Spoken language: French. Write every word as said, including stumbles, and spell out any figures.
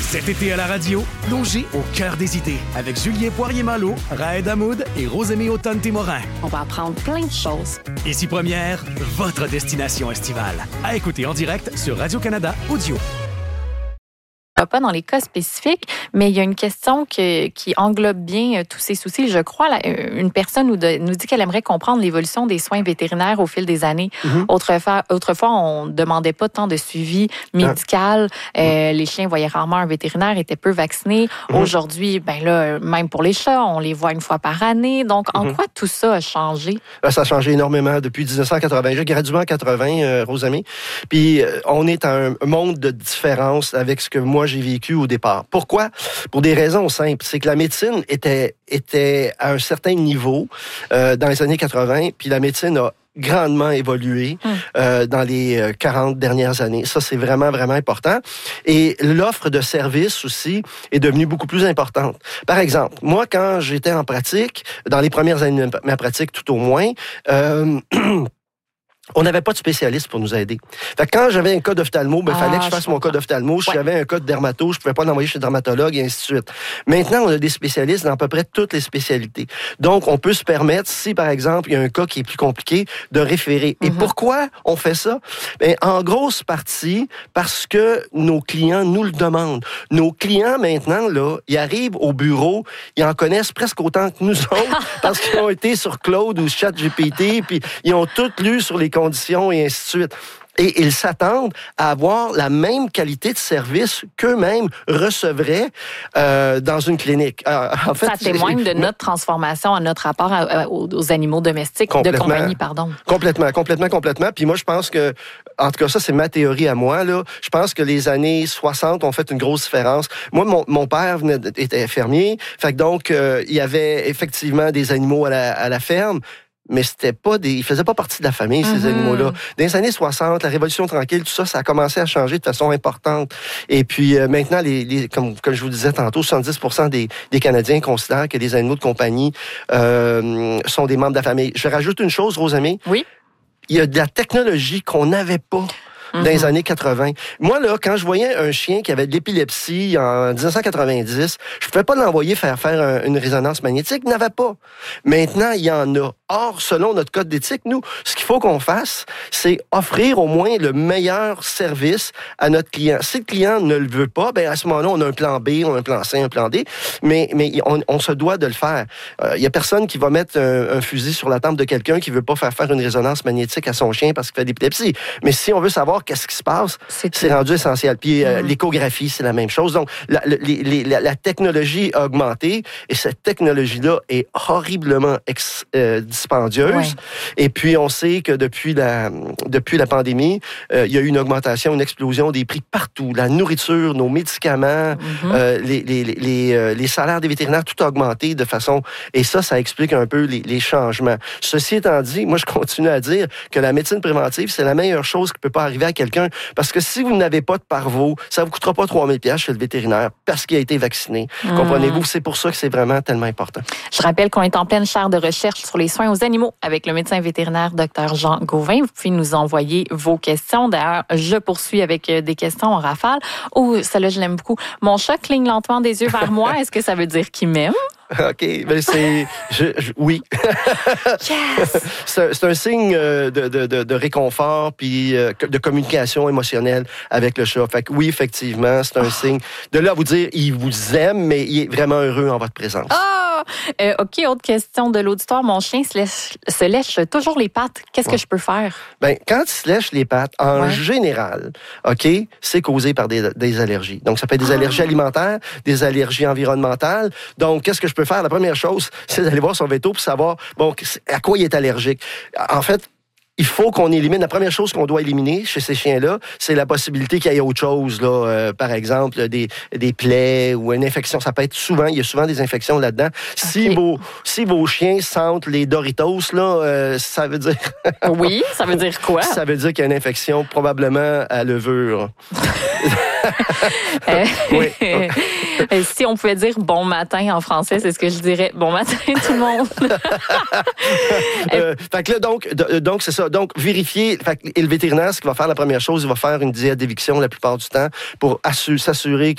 Cet été à la radio, plongez au cœur des idées avec Julien Poirier-Malo, Raed Hamoud et Rosemée Automne-Témorin. On va apprendre plein de choses. Ici Première, votre destination estivale. À écouter en direct sur Radio-Canada Audio. Pas dans les cas spécifiques, mais il y a une question que, qui englobe bien euh, tous ces soucis. Je crois, là, une personne nous, de, nous dit qu'elle aimerait comprendre l'évolution des soins vétérinaires au fil des années. Mm-hmm. Autrefois, autrefois, on ne demandait pas tant de suivi médical. Ah. Euh, les chiens voyaient rarement un vétérinaire, étaient peu vaccinés. Mm-hmm. Aujourd'hui, ben là, même pour les chats, on les voit une fois par année. Donc, en mm-hmm. quoi tout ça a changé? Ça a changé énormément depuis dix-neuf cent quatre-vingts. J'ai gradué en quatre-vingts, euh, Rosemée. Puis, euh, on est à un monde de différence avec ce que moi, j'ai vécu au départ. Pourquoi? Pour des raisons simples. C'est que la médecine était, était à un certain niveau euh, dans les années quatre-vingts, puis la médecine a grandement évolué hum. euh, dans les quarante dernières années. Ça, c'est vraiment, vraiment important. Et l'offre de services aussi est devenue beaucoup plus importante. Par exemple, moi, quand j'étais en pratique, dans les premières années de ma pratique tout au moins, euh, on n'avait pas de spécialiste pour nous aider. Fait que quand j'avais un cas d'ophtalmo, il ah, fallait que je fasse je mon cas d'ophtalmo. Ouais. Si j'avais un cas de dermato, je ne pouvais pas l'envoyer chez le dermatologue et ainsi de suite. Maintenant, on a des spécialistes dans à peu près toutes les spécialités. Donc, on peut se permettre, si par exemple, il y a un cas qui est plus compliqué, de référer. Mm-hmm. Et pourquoi on fait ça? Bien, en grosse partie, parce que nos clients nous le demandent. Nos clients, maintenant, là, ils arrivent au bureau, ils en connaissent presque autant que nous autres, parce qu'ils ont été sur Claude ou ChatGPT, puis ils ont tout lu sur les conditions et ainsi de suite. Et ils s'attendent à avoir la même qualité de service qu'eux-mêmes recevraient euh, dans une clinique. Euh, en fait, ça témoigne de notre transformation à notre rapport à, à, aux, aux animaux domestiques de compagnie, pardon. Complètement, complètement, complètement. Puis moi, je pense que, en tout cas, ça, c'est ma théorie à moi, là. Je pense que les années soixante ont fait une grosse différence. Moi, mon, mon père venait, était fermier. Fait que donc, euh, il y avait effectivement des animaux à la, à la ferme. Mais c'était pas des, ils faisaient pas partie de la famille, ces mm-hmm. animaux-là. Dans les années soixante, la Révolution tranquille, tout ça, ça a commencé à changer de façon importante. Et puis euh, maintenant, les, les, comme, comme je vous disais tantôt, soixante-dix pour cent des, des Canadiens considèrent que les animaux de compagnie euh, sont des membres de la famille. Je rajoute une chose, Rosemée. Oui. Il y a de la technologie qu'on n'avait pas dans les années quatre-vingts. Moi, là, quand je voyais un chien qui avait de l'épilepsie en dix-neuf cent quatre-vingt-dix, je ne pouvais pas l'envoyer faire faire un, une résonance magnétique. Il n'y en avait pas. Maintenant, il y en a. Or, selon notre code d'éthique, nous, ce qu'il faut qu'on fasse, c'est offrir au moins le meilleur service à notre client. Si le client ne le veut pas, ben à ce moment-là, on a un plan B, on a un plan C, un plan D, mais, mais on, on se doit de le faire. Il euh, n'y a personne qui va mettre un, un fusil sur la tempe de quelqu'un qui ne veut pas faire faire une résonance magnétique à son chien parce qu'il fait de l'épilepsie. Mais si on veut savoir qu'est-ce qui se passe, c'est, c'est rendu essentiel. Puis euh, mmh. l'échographie, c'est la même chose. Donc, la, les, les, la, la technologie a augmenté et cette technologie-là est horriblement ex, euh, dispendieuse. Ouais. Et puis, on sait que depuis la, depuis la pandémie, euh, il y a eu une augmentation, une explosion des prix partout. La nourriture, nos médicaments, mm-hmm. euh, les, les, les, euh, les salaires des vétérinaires, tout a augmenté de façon... Et ça, ça explique un peu les, les changements. Ceci étant dit, moi, je continue à dire que la médecine préventive, c'est la meilleure chose qui peut pas arriver à quelqu'un. Parce que si vous n'avez pas de parvo, ça vous coûtera pas trois mille dollars chez le vétérinaire parce qu'il a été vacciné. Mm. Comprenez-vous? C'est pour ça que c'est vraiment tellement important. Je rappelle qu'on est en pleine chaire de recherche sur les soins aux animaux avec le médecin vétérinaire Dr Jean Gauvin. Vous pouvez nous envoyer vos questions. D'ailleurs, je poursuis avec des questions en rafale. Oh, celle-là, je l'aime beaucoup. Mon chat cligne lentement des yeux vers moi. Est-ce que ça veut dire qu'il m'aime? OK, ben c'est... Je, je, oui. Yes! c'est, c'est un signe de, de, de, de réconfort puis de communication émotionnelle avec le chat. Fait que oui, effectivement, c'est un oh. signe. De là à vous dire, il vous aime, mais il est vraiment heureux en votre présence. Oh! Euh, OK, autre question de l'auditoire. Mon chien se lèche, se lèche toujours les pattes. Qu'est-ce ouais. que je peux faire? Ben, quand il se lèche les pattes, en ouais. général, OK, c'est causé par des, des allergies. Donc, ça peut être des ah. allergies alimentaires, des allergies environnementales. Donc, qu'est-ce que je peux faire? La première chose, c'est d'aller voir son véto pour savoir, bon, à quoi il est allergique. En fait, il faut qu'on élimine. La première chose qu'on doit éliminer chez ces chiens-là, c'est la possibilité qu'il y ait autre chose, là. Euh, par exemple, des, des plaies ou une infection. Ça peut être souvent, il y a souvent des infections là-dedans. Okay. Si vos, si vos chiens sentent les Doritos, là, euh, ça veut dire... Oui, ça veut dire quoi? Ça veut dire qu'il y a une infection, probablement à levure. euh, oui. Si on pouvait dire bon matin en français, c'est ce que je dirais. Bon matin tout le monde. euh, fait que là, donc, donc c'est ça. Donc, vérifier. Fait que, et le vétérinaire, ce qu'il va faire, la première chose, il va faire une diète d'éviction la plupart du temps pour assurer, s'assurer